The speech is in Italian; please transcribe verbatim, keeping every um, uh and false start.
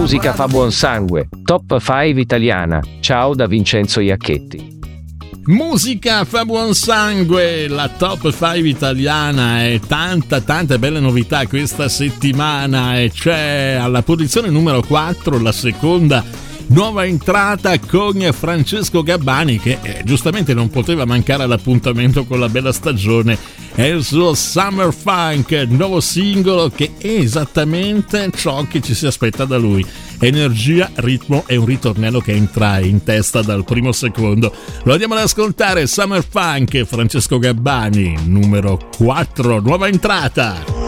Musica fa buon sangue, top cinque italiana. Ciao da Vincenzo Iacchetti. Musica fa buon sangue, la top cinque italiana, e tanta tante belle novità questa settimana. E c'è alla posizione numero quattro la seconda nuova entrata con Francesco Gabbani, che eh, giustamente non poteva mancare all'appuntamento con la bella stagione. È il suo Summer Funk, nuovo singolo che è esattamente ciò che ci si aspetta da lui. Energia, ritmo e un ritornello che entra in testa dal primo secondo. Lo andiamo ad ascoltare, Summer Funk, Francesco Gabbani, numero quattro, nuova entrata.